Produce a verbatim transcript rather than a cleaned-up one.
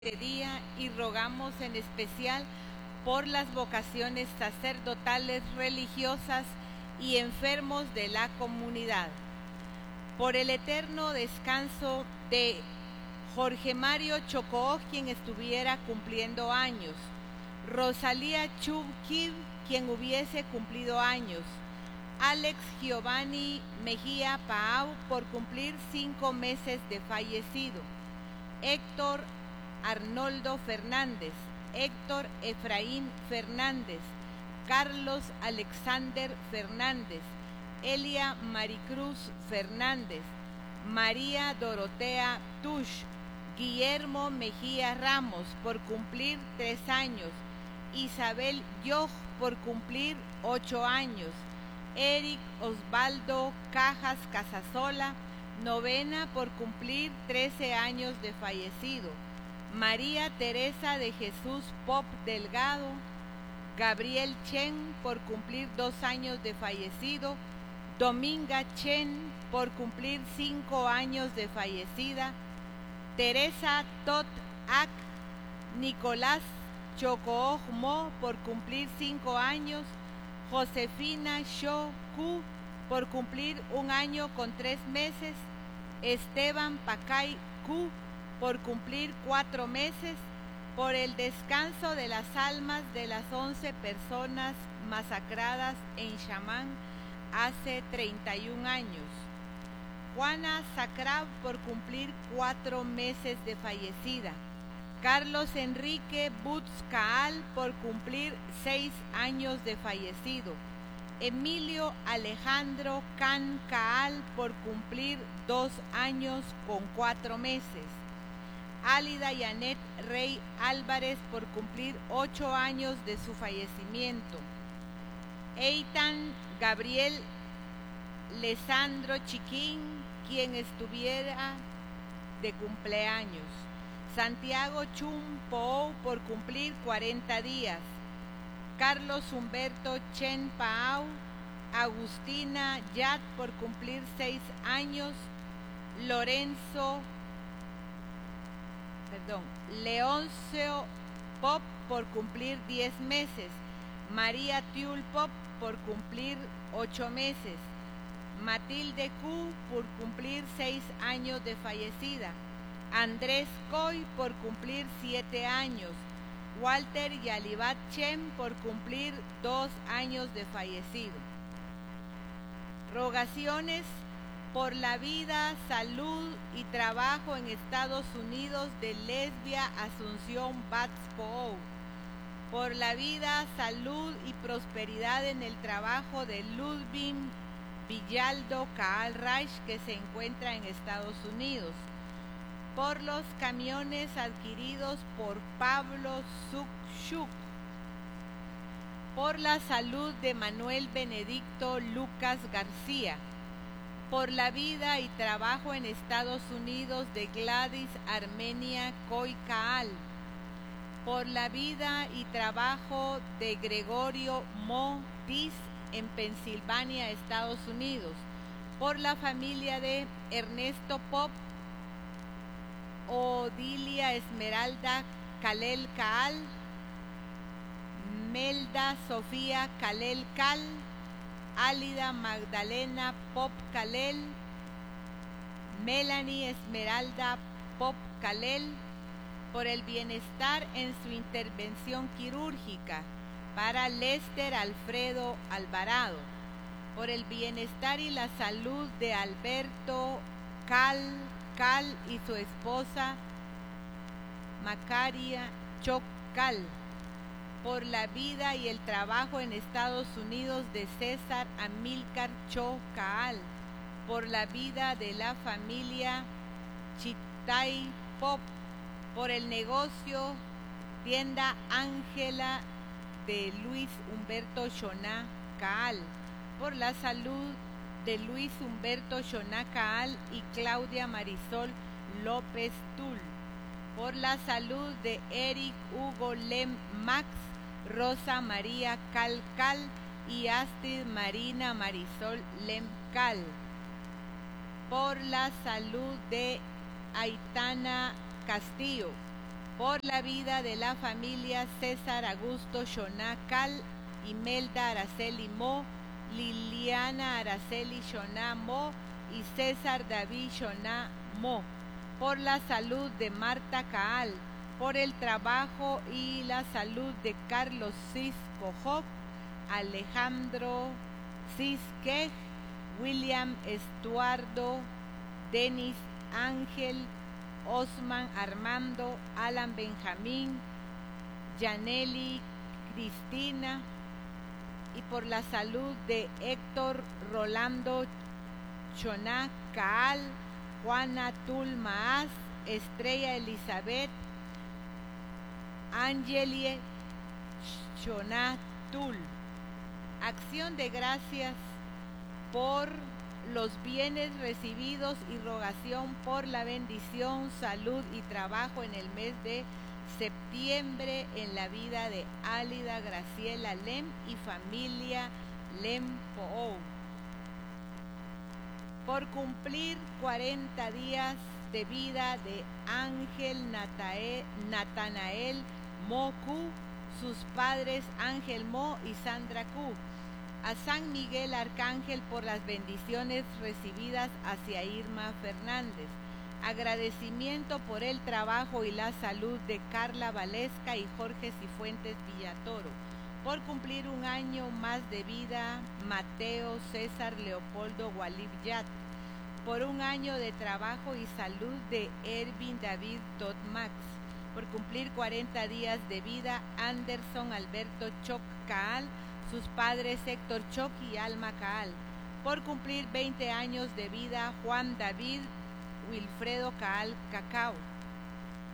este día y rogamos en especial por las vocaciones sacerdotales, religiosas y enfermos de la comunidad. Por el eterno descanso de Jorge Mario Chocó, quien estuviera cumpliendo años. Rosalía Chubkiv, quien hubiese cumplido años. Alex Giovanni Mejía Paau, por cumplir cinco meses de fallecido. Héctor Arnoldo Fernández, Héctor Efraín Fernández, Carlos Alexander Fernández, Elia Maricruz Fernández, María Dorotea Tush, Guillermo Mejía Ramos, por cumplir tres años, Isabel Yoj, por cumplir ocho años, Eric Osvaldo Cajas Casasola, novena, por cumplir trece años de fallecido, María Teresa de Jesús Pop Delgado, Gabriel Chen, por cumplir dos años de fallecido, Dominga Chen, por cumplir cinco años de fallecida, Teresa Tot Ak, Nicolás Chocooj Mo, por cumplir cinco años, Josefina Sho Ku, por cumplir un año con tres meses, Esteban Pacay Ku, por cumplir cuatro meses, por el descanso de las almas de las once personas masacradas en Chamán hace treinta y un años. Juana Sacrab, por cumplir cuatro meses de fallecida. Carlos Enrique Butz Caal, por cumplir seis años de fallecido. Emilio Alejandro Can Caal, por cumplir dos años con cuatro meses. Álida Yanet Rey Álvarez, por cumplir ocho años de su fallecimiento. Eitan Gabriel Lesandro Chiquín, quien estuviera de cumpleaños. Santiago Chum Pou, por cumplir cuarenta días. Carlos Humberto Chen Paau, Agustina Yat, por cumplir seis años. Lorenzo, perdón, Leoncio Pop, por cumplir diez meses. María Tiul Pop, por cumplir ocho meses. Matilde Q, por cumplir seis años de fallecida. Andrés Coy, por cumplir siete años. Walter Yalibat Chen, por cumplir dos años de fallecido. Rogaciones por la vida, salud y trabajo en Estados Unidos de Lesbia Asunción Batz-Pou. Por la vida, salud y prosperidad en el trabajo de Ludwig Villaldo Caal Reich, que se encuentra en Estados Unidos. Por los camiones adquiridos por Pablo Sukshuk. Por la salud de Manuel Benedicto Lucas García. Por la vida y trabajo en Estados Unidos de Gladys Armenia Coy Caal. Por la vida y trabajo de Gregorio Mo Diz en Pensilvania, Estados Unidos. Por la familia de Ernesto Pop, Odilia Esmeralda Calel Caal, Melda Sofía Calel Cal, Álida Magdalena Pop Calel, Melanie Esmeralda Pop Calel, por el bienestar en su intervención quirúrgica para Lester Alfredo Alvarado, por el bienestar y la salud de Alberto Cal Cal y su esposa Macaria Chocal, por la vida y el trabajo en Estados Unidos de César Amílcar Cho Caal, por la vida de la familia Chitay Pop, por el negocio Tienda Ángela de Luis Humberto Shoná Caal, por la salud de Luis Humberto Shoná Caal y Claudia Marisol López Tul, por la salud de Eric Hugo Lem Max, Rosa María Cal Cal y Astrid Marina Marisol Lem Cal, por la salud de Aitana Castillo, por la vida de la familia César Augusto Shoná Cal, Imelda Araceli Mo, Liliana Araceli Shoná Mo y César David Shoná Mo, por la salud de Marta Caal, por el trabajo y la salud de Carlos Cisco Job, Alejandro Cisque, William Estuardo, Denis Ángel, Osman Armando, Alan Benjamín, Yaneli Cristina, y por la salud de Héctor Rolando Choná Caal, Juana Tul Maaz, Estrella Elizabeth, Angelie Choná Tul. Acción de gracias por los bienes recibidos y rogación por la bendición, salud y trabajo en el mes de septiembre en la vida de Álida Graciela Lem y familia Lem Poou. Por cumplir cuarenta días de vida de Ángel Natae, Natanael Mo Q, sus padres Ángel Mo y Sandra Q. A San Miguel Arcángel por las bendiciones recibidas hacia Irma Fernández. Agradecimiento por el trabajo y la salud de Carla Valesca y Jorge Cifuentes Villatoro. Por cumplir un año más de vida, Mateo César Leopoldo Walib Yat. Por un año de trabajo y salud de Ervin David Todd Max. Por cumplir cuarenta días de vida, Anderson Alberto Choc Caal, sus padres Héctor Choc y Alma Caal. Por cumplir veinte años de vida, Juan David Wilfredo Caal Cacao.